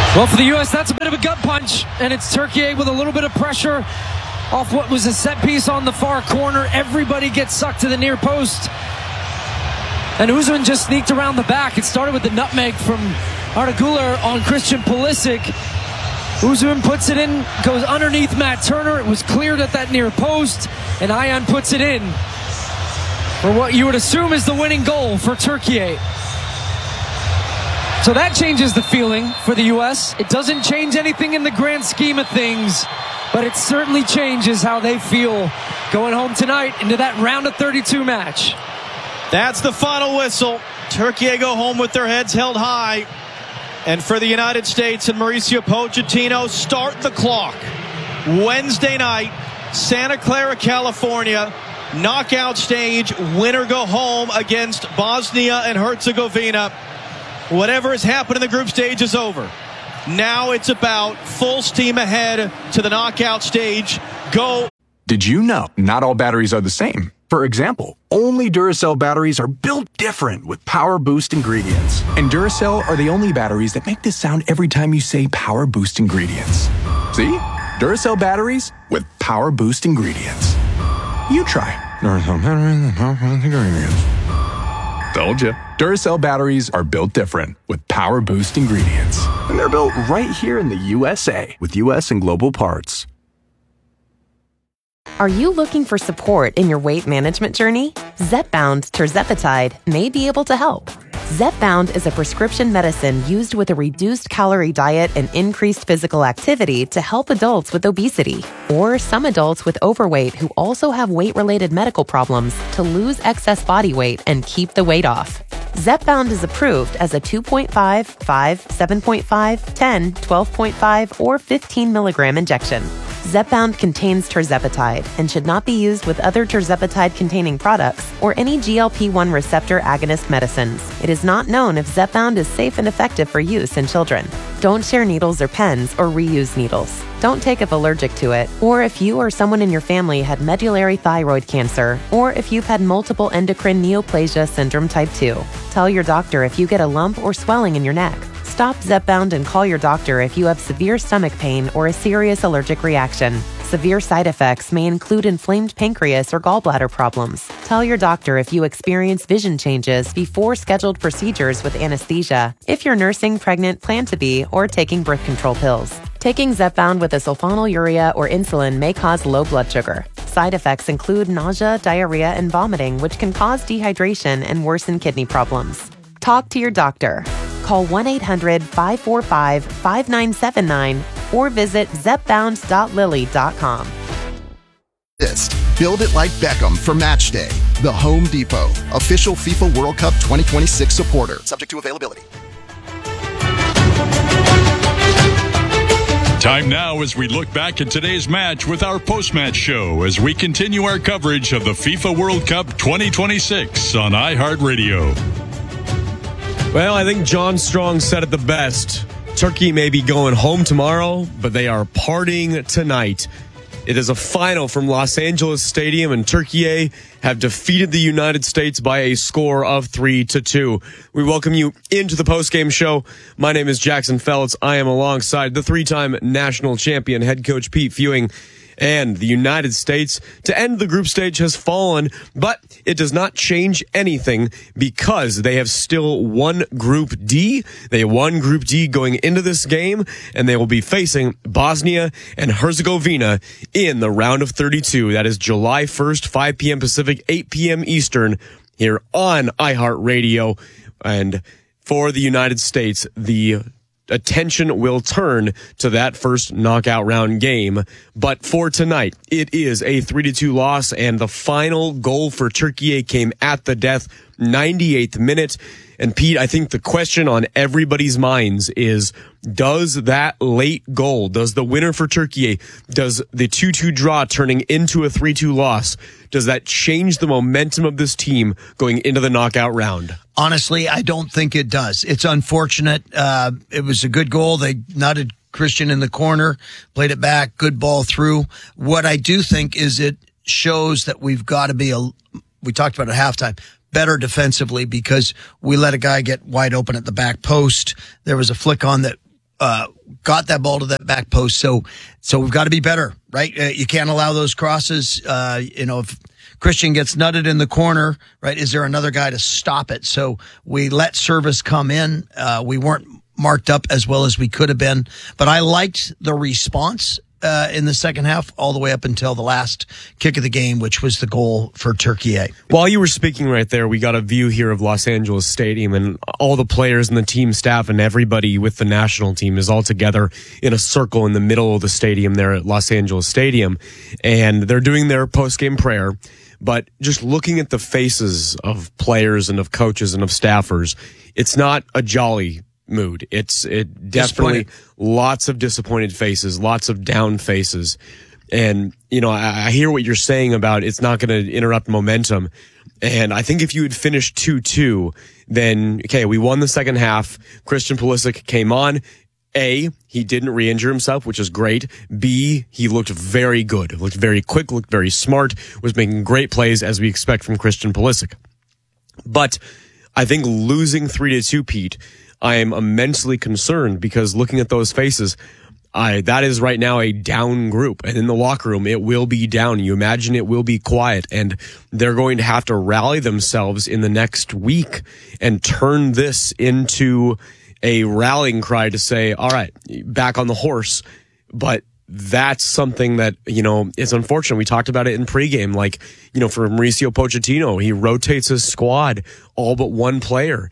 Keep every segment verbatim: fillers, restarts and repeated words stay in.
Well, for the U S, that's a bit of a gut punch, and it's Turkey with a little bit of pressure off what was a set piece on the far corner. Everybody gets sucked to the near post, and Uzun just sneaked around the back. It started with the nutmeg from Arda Güler on Christian Pulisic. Uzun puts it in, goes underneath Matt Turner. It was cleared at that near post, and Ayhan puts it in for what you would assume is the winning goal for Turkey. So that changes the feeling for the U S. It doesn't change anything in the grand scheme of things, but it certainly changes how they feel going home tonight into that round of thirty-two match. That's the final whistle. Turkey go home with their heads held high. And for the United States and Mauricio Pochettino, start the clock. Wednesday night, Santa Clara, California, knockout stage, winner go home against Bosnia and Herzegovina. Whatever has happened in the group stage is over. Now it's about full steam ahead to the knockout stage. Go. Did you know not all batteries are the same? For example, only Duracell batteries are built different with Power Boost ingredients. And Duracell are the only batteries that make this sound every time you say Power Boost ingredients. See? Duracell batteries with Power Boost ingredients. You try. Duracell batteries with Power Boost ingredients. Told you. Duracell batteries are built different with Power Boost ingredients. And they're built right here in the U S A with U S and global parts. Are you looking for support in your weight management journey? Zepbound tirzepatide may be able to help. Zepbound is a prescription medicine used with a reduced calorie diet and increased physical activity to help adults with obesity, or some adults with overweight who also have weight-related medical problems to lose excess body weight and keep the weight off. Zepbound is approved as a two point five, five, seven point five, ten, twelve point five, or fifteen milligram injection. Zepbound contains tirzepatide and should not be used with other tirzepatide-containing products or any G L P one receptor agonist medicines. It is not known if Zepbound is safe and effective for use in children. Don't share needles or pens or reuse needles. Don't take if allergic to it, or if you or someone in your family had medullary thyroid cancer, or if you've had multiple endocrine neoplasia syndrome type two. Tell your doctor if you get a lump or swelling in your neck. Stop Zepbound and call your doctor if you have severe stomach pain or a serious allergic reaction. Severe side effects may include inflamed pancreas or gallbladder problems. Tell your doctor if you experience vision changes before scheduled procedures with anesthesia, if you're nursing, pregnant, plan to be, or taking birth control pills. Taking Zepbound with a sulfonylurea or insulin may cause low blood sugar. Side effects include nausea, diarrhea, and vomiting, which can cause dehydration and worsen kidney problems. Talk to your doctor. Call one eight hundred, five four five, five nine seven nine or visit zepbound dot lilly dot com. Build it like Beckham for Match Day. The Home Depot, official FIFA World Cup twenty twenty-six supporter. Subject to availability. Time now as we look back at today's match with our post-match show as we continue our coverage of the FIFA World Cup twenty twenty-six on iHeartRadio. Well, I think John Strong said it the best. Turkey may be going home tomorrow, but they are partying tonight. It is a final from Los Angeles Stadium, and Turkey have defeated the United States by a score of three to two. We welcome you into the postgame show. My name is Jackson Feltz. I am alongside the three-time national champion head coach Pete Fewing. And the United States, to end the group stage, has fallen, but it does not change anything because they have still won Group D. They won Group D going into this game, and they will be facing Bosnia and Herzegovina in the round of thirty-two. That is July first, five p.m. Pacific, eight p.m. Eastern, here on iHeartRadio. And for the United States, the attention will turn to that first knockout round game. But for tonight, it is a three to two loss, and the final goal for Turkey came at the death, ninety-eighth minute. And Pete, I think the question on everybody's minds is, does that late goal, does the winner for Turkey, does the two two draw turning into a three two loss, does that change the momentum of this team going into the knockout round? Honestly, I don't think it does. It's unfortunate. Uh, it was a good goal. They nutted Christian in the corner, played it back, good ball through. What I do think is it shows that we've got to be, a, we talked about it at halftime, better defensively, because we let a guy get wide open at the back post. There was a flick on that uh, got that ball to that back post. So, so we've got to be better, right? Uh, you can't allow those crosses. Uh, you know, if Christian gets nutted in the corner, right, is there another guy to stop it? So we let service come in. Uh, we weren't marked up as well as we could have been, but I liked the response Uh, in the second half, all the way up until the last kick of the game, which was the goal for Turkey. While you were speaking right there, we got a view here of Los Angeles Stadium, and all the players and the team staff and everybody with the national team is all together in a circle in the middle of the stadium there at Los Angeles Stadium, and they're doing their post-game prayer. But just looking at the faces of players and of coaches and of staffers, it's not a jolly mood. It's it definitely lots of disappointed faces, lots of down faces. And, you know, I, I hear what you're saying about it's not going to interrupt momentum. And I think if you had finished two two, then, okay, we won the second half. Christian Pulisic came on. A, he didn't re-injure himself, which is great. B, he looked very good, looked very quick, looked very smart, was making great plays as we expect from Christian Pulisic. But I think losing three to two, Pete, I am immensely concerned because looking at those faces, I that is right now a down group. And in the locker room, it will be down. You imagine it will be quiet. And they're going to have to rally themselves in the next week and turn this into a rallying cry to say, all right, back on the horse. But that's something that, you know, is unfortunate. We talked about it in pregame. Like, you know, for Mauricio Pochettino, he rotates his squad, all but one player.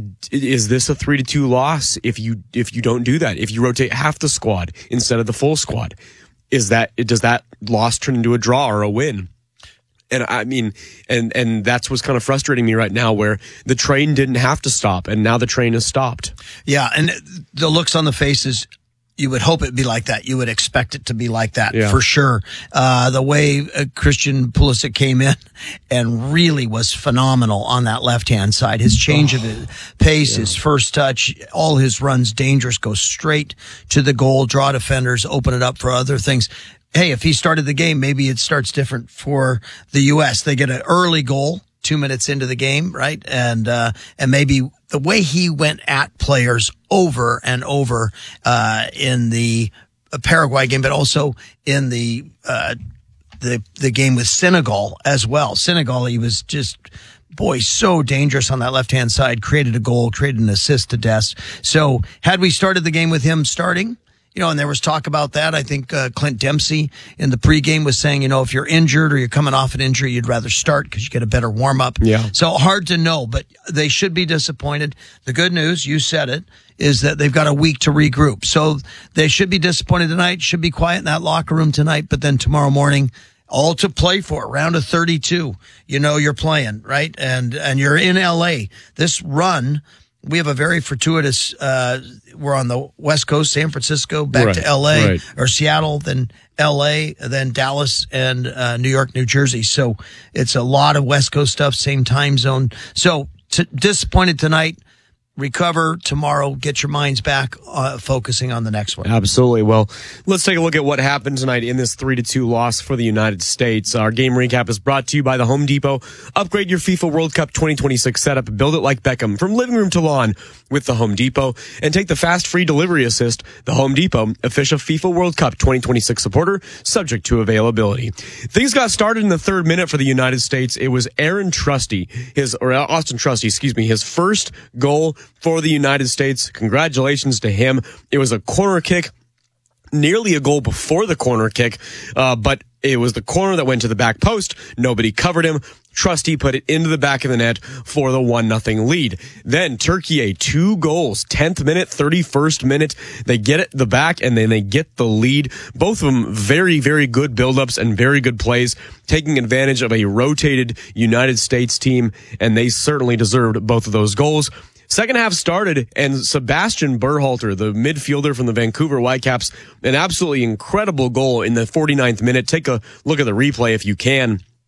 Is this a three to two loss if you if you don't do that? If you rotate half the squad instead of the full squad, is that does that loss turn into a draw or a win? And I mean, and and that's what's kind of frustrating me right now, where the train didn't have to stop, and now the train has stopped. Yeah, and the looks on the faces, you would hope it'd be like that. You would expect it to be like that, yeah, for sure. Uh, the way uh, Christian Pulisic came in and really was phenomenal on that left-hand side. His change oh, of his pace, yeah, his first touch, all his runs dangerous, go straight to the goal, draw defenders, open it up for other things. Hey, if he started the game, maybe it starts different for the U S. They get an early goal two minutes into the game, right? And, uh, and maybe the way he went at players over and over, uh, in the Paraguay game, but also in the, uh, the, the game with Senegal as well. Senegal, he was just, boy, so dangerous on that left-hand side, created a goal, created an assist to Dest. So had we started the game with him starting, you know, and there was talk about that. I think uh, Clint Dempsey in the pregame was saying, you know, if you're injured or you're coming off an injury, you'd rather start because you get a better warm-up. Yeah. So hard to know, but they should be disappointed. The good news, you said it, is that they've got a week to regroup. So they should be disappointed tonight, should be quiet in that locker room tonight, but then tomorrow morning, all to play for, round of thirty-two. You know you're playing, right? And and you're in L A. This run, we have a very fortuitous, uh, we're on the West Coast, San Francisco, back right, to L A, right. or Seattle, then L A, then Dallas, and uh, New York, New Jersey. So it's a lot of West Coast stuff, same time zone. So t- disappointed tonight. Recover tomorrow, get your minds back uh, focusing on the next one. Absolutely. Well, let's take a look at what happened tonight in this three to two loss for the United States. Our game recap is brought to you by the Home Depot. Upgrade your FIFA World Cup twenty twenty-six setup. Build it like Beckham from living room to lawn with the Home Depot. And take the fast free delivery assist. The Home Depot, official FIFA World Cup twenty twenty-six supporter, subject to availability. Things got started in the third minute for the United States. It was Aaron Trusty, his, or Austin Trusty, excuse me, his first goal for the United States. Congratulations to him. It was a corner kick, nearly a goal before the corner kick, uh, but it was the corner that went to the back post. Nobody covered him. Trusty put it into the back of the net for the one nothing lead. Then Turkey, two goals, tenth minute, thirty-first minute. They get it the back and then they get the lead. Both of them very, very good buildups and very good plays, taking advantage of a rotated United States team, and they certainly deserved both of those goals. Second half started, and Sebastian Berhalter, the midfielder from the Vancouver Whitecaps, an absolutely incredible goal in the forty-ninth minute. Take a look at the replay if you can.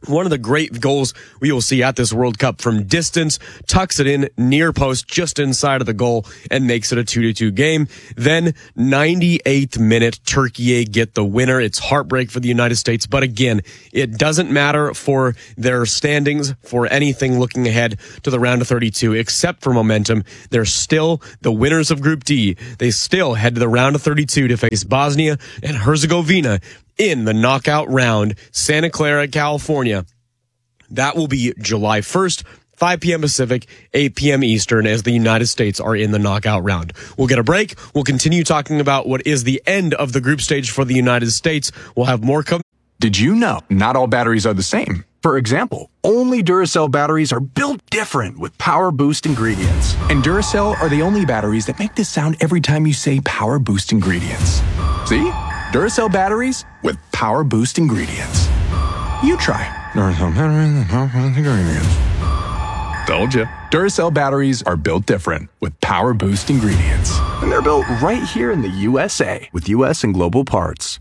One of the great goals we will see at this World Cup from distance, tucks it in near post just inside of the goal and makes it a two to two game. Then ninety-eighth minute, Turkey get the winner. It's heartbreak for the United States. But again, it doesn't matter for their standings, for anything looking ahead to the round of thirty-two, except for momentum. They're still the winners of Group D. They still head to the round of thirty-two to face Bosnia and Herzegovina in the knockout round, Santa Clara, California. That will be July first, five p.m. Pacific, eight p.m. Eastern, as the United States are in the knockout round. We'll get a break. We'll continue talking about what is the end of the group stage for the United States. We'll have more come. Did you know not all batteries are the same? For example, only Duracell batteries are built different with Power Boost ingredients. And Duracell are the only batteries that make this sound every time you say Power Boost ingredients. See? Duracell batteries with Power Boost ingredients. You try. Duracell batteries with Power Boost ingredients. Told you. Duracell batteries are built different with Power Boost ingredients. And they're built right here in the U S A with U S and global parts.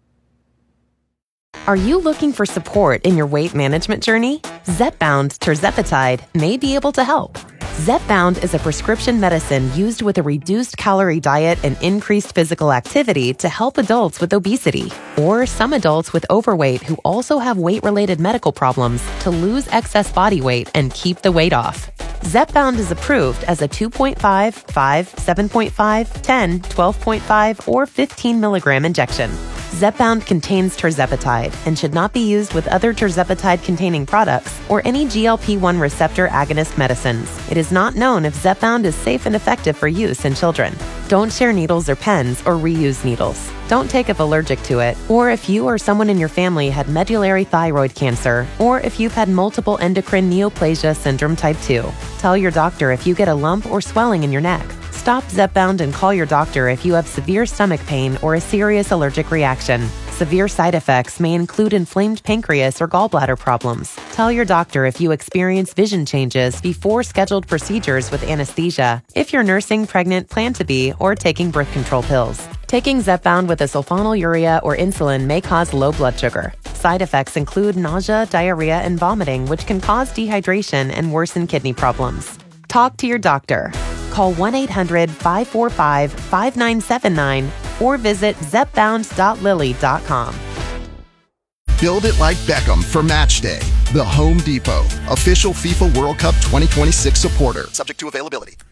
Are you looking for support in your weight management journey? Zepbound tirzepatide may be able to help. Zepbound is a prescription medicine used with a reduced calorie diet and increased physical activity to help adults with obesity or some adults with overweight who also have weight-related medical problems to lose excess body weight and keep the weight off. Zepbound is approved as a two point five, five, seven point five, ten, twelve point five, or fifteen milligram injection. Zepbound contains tirzepatide and should not be used with other tirzepatide-containing products or any G L P one receptor agonist medicines. It is not known if Zepbound is safe and effective for use in children. Don't share needles or pens or reuse needles. Don't take if allergic to it, or if you or someone in your family had medullary thyroid cancer, or if you've had multiple endocrine neoplasia syndrome type two. Tell your doctor if you get a lump or swelling in your neck. Stop Zepbound and call your doctor if you have severe stomach pain or a serious allergic reaction. Severe side effects may include inflamed pancreas or gallbladder problems. Tell your doctor if you experience vision changes before scheduled procedures with anesthesia, if you're nursing, pregnant, plan to be, or taking birth control pills. Taking Zepbound with a sulfonylurea or insulin may cause low blood sugar. Side effects include nausea, diarrhea, and vomiting, which can cause dehydration and worsen kidney problems. Talk to your doctor. Call one eight hundred, five four five, five nine seven nine or visit zepbound dot lilly dot com. Build it like Beckham for Match Day. The Home Depot, official FIFA World Cup twenty twenty-six supporter. Subject to availability.